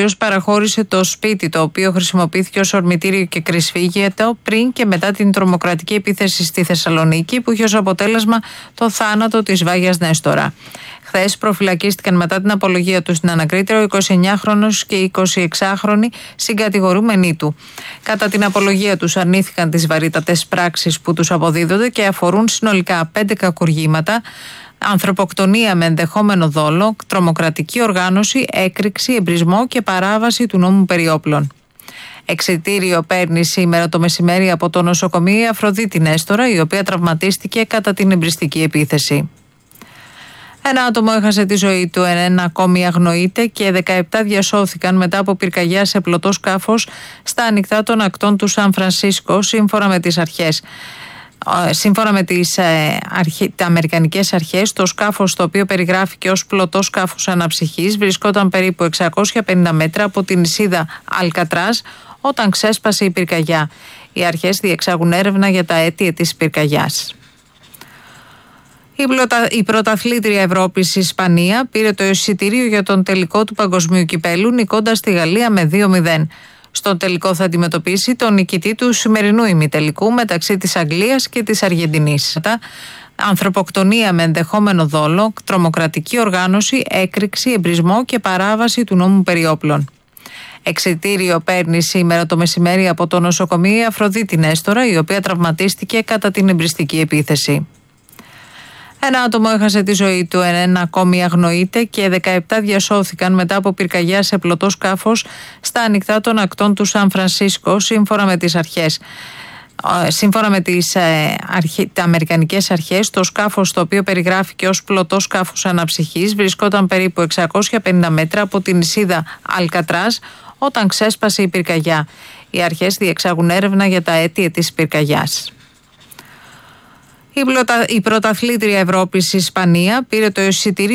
οποίος παραχώρησε το σπίτι το οποίο χρησιμοποιήθηκε ως ορμητήριο και κρυσφύγετο πριν και μετά την τρομοκρατική επίθεση στη Θεσσαλονίκη, που είχε ως αποτέλεσμα το θάνατο της Βάγιας Νέστορα. Χθες προφυλακίστηκαν μετά την απολογία του στην ανακρίτρια ο 29χρονος και οι 26χρονοι συγκατηγορούμενοι του. Κατά την απολογία τους αρνήθηκαν τις βαρύτατες πράξεις που τους αποδίδονται και αφορούν συνολικά 5 κακουργήματα, ανθρωποκτονία με ενδεχόμενο δόλο, τρομοκρατική οργάνωση, έκρηξη, εμπρισμό και παράβαση του νόμου περί όπλων. Εξιτήριο παίρνει σήμερα το μεσημέρι από το νοσοκομείο η Αφροδίτη Νέστορα, η οποία τραυματίστηκε κατά την εμπριστική επίθεση. Ένα άτομο έχασε τη ζωή του, ένα ακόμη αγνοείται και 17 διασώθηκαν μετά από πυρκαγιά σε πλωτό σκάφος στα ανοιχτά των ακτών του Σαν Φρανσίσκο, σύμφωνα με τις αρχές. Σύμφωνα με τις αμερικανικές αρχές, το σκάφος, το οποίο περιγράφηκε ως πλωτό σκάφος αναψυχής, βρισκόταν περίπου 650 μέτρα από την νησίδα Αλκατράζ όταν ξέσπασε η πυρκαγιά. Οι αρχές διεξάγουν έρευνα για τα αίτια της πυρκαγιάς. Η πρωταθλήτρια Ευρώπης, η Ισπανία, πήρε το εισιτήριο για τον τελικό του Παγκοσμίου Κυπέλλου, νικώντας τη Γαλλία με 2-0. Στον τελικό θα αντιμετωπίσει τον νικητή του σημερινού ημιτελικού μεταξύ της Αγγλίας και της Αργεντινής. Ανθρωποκτονία με ενδεχόμενο δόλο, τρομοκρατική οργάνωση, έκρηξη, εμπρισμό και παράβαση του νόμου περί όπλων. Εξιτήριο παίρνει σήμερα το μεσημέρι από το νοσοκομείο η Αφροδίτη Νέστορα, η οποία τραυματίστηκε κατά την εμπριστική επίθεση. Ένα άτομο έχασε τη ζωή του, ένα ακόμη αγνοείται και 17 διασώθηκαν μετά από πυρκαγιά σε πλωτό σκάφος στα ανοιχτά των ακτών του Σαν Φρανσίσκο, σύμφωνα με τις αρχές. Σύμφωνα με τις αμερικανικές αρχές, το σκάφος, το οποίο περιγράφηκε ως πλωτό σκάφος αναψυχής, βρισκόταν περίπου 650 μέτρα από την νησίδα Αλκατράζ όταν ξέσπασε η πυρκαγιά. Οι αρχές διεξάγουν έρευνα για τα αίτια της πυρκαγιάς. Η πρωταθλήτρια Ευρώπης, η Ισπανία, πήρε το εισιτήριο